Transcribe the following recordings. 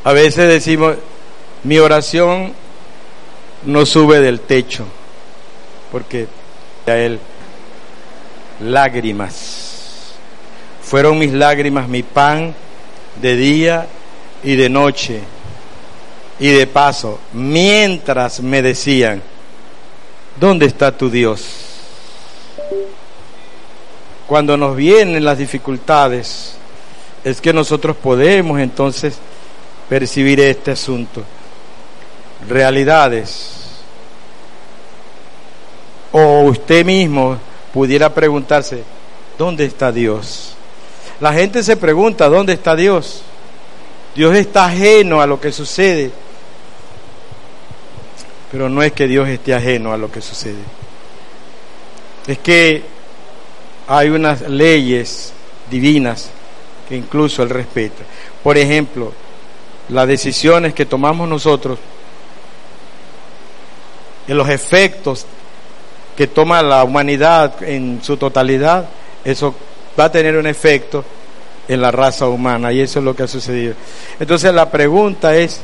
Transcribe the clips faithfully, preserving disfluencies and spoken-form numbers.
A veces decimos, mi oración no sube del techo, porque a Él lágrimas, fueron mis lágrimas mi pan de día y de noche, y de paso, mientras me decían, ¿dónde está tu Dios? Cuando nos vienen las dificultades, es que nosotros podemos entonces percibir este asunto, realidades. O usted mismo pudiera preguntarse, ¿dónde está Dios? La gente se pregunta, ¿dónde está Dios? Dios está ajeno a lo que sucede. Pero no es que Dios esté ajeno a lo que sucede. Es que hay unas leyes divinas que incluso Él respeta. Por ejemplo, las decisiones que tomamos nosotros, en los efectos que toma la humanidad en su totalidad, eso va a tener un efecto en la raza humana, y eso es lo que ha sucedido. Entonces la pregunta es,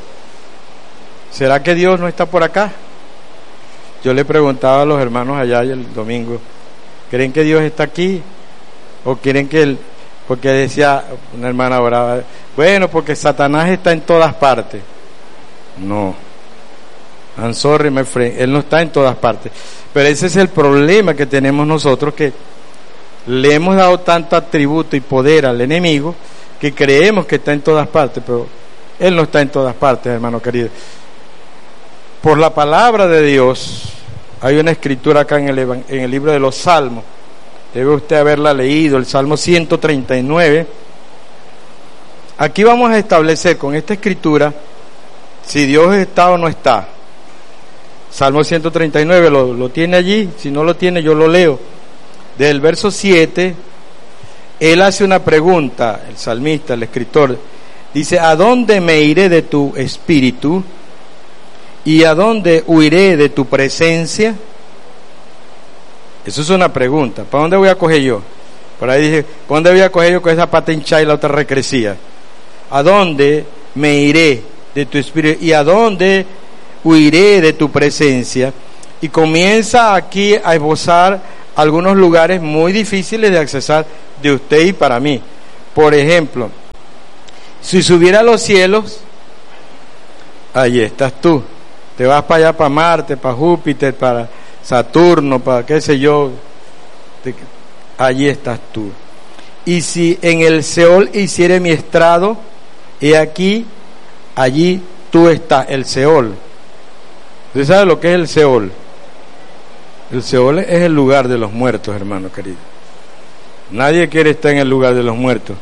¿será que Dios no está por acá? Yo le preguntaba a los hermanos allá el domingo, ¿creen que Dios está aquí? ¿O quieren que él, porque decía una hermana oraba, bueno, porque Satanás está en todas partes? No, I'm sorry my friend, Él no está en todas partes. Pero ese es el problema que tenemos nosotros, que le hemos dado tanto atributo y poder al enemigo que creemos que está en todas partes, pero Él no está en todas partes, hermano querido. Por la palabra de Dios, hay una escritura acá en el, en el libro de los Salmos, debe usted haberla leído, el Salmo ciento treinta y nueve. Aquí vamos a establecer con esta escritura si Dios está o no está. Salmo ciento treinta y nueve, lo, lo tiene allí, si no lo tiene yo lo leo. Del verso siete, él hace una pregunta, el salmista, el escritor, dice, ¿a dónde me iré de tu espíritu? ¿Y a dónde huiré de tu presencia? Eso es una pregunta. ¿Para dónde voy a coger yo? Por ahí dije, ¿para dónde voy a coger yo con esa pata hinchada y la otra recrecía? ¿A dónde me iré de tu espíritu? ¿Y a dónde huiré de tu presencia? Y comienza aquí a esbozar algunos lugares muy difíciles de accesar de usted y para mí. Por ejemplo, si subiera a los cielos, ahí estás tú. Te vas para allá, para Marte, para Júpiter, para Saturno, para qué sé yo, te, allí estás tú. Y si en el Seol hiciere mi estrado, he aquí, allí tú estás, el Seol. ¿Usted sabe lo que es el Seol? El Seol es el lugar de los muertos, hermano querido. Nadie quiere estar en el lugar de los muertos.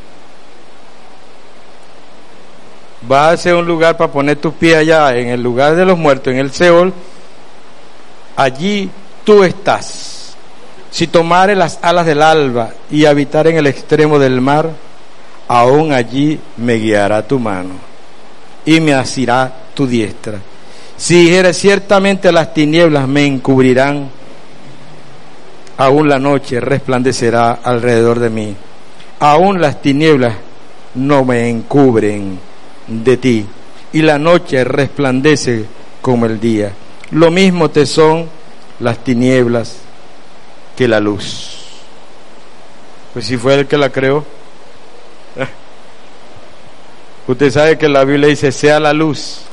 Vas a hacer un lugar para poner tus pies allá, en el lugar de los muertos, en el Seol. Allí tú estás. Si tomare las alas del alba y habitar en el extremo del mar, aún allí me guiará tu mano y me asirá tu diestra. Si dijere, ciertamente las tinieblas me encubrirán, aún la noche resplandecerá alrededor de mí. Aún las tinieblas no me encubren de ti, y la noche resplandece como el día. Lo mismo te son las tinieblas que la luz. Pues si fue el que la creó. Usted sabe que la Biblia dice, sea la luz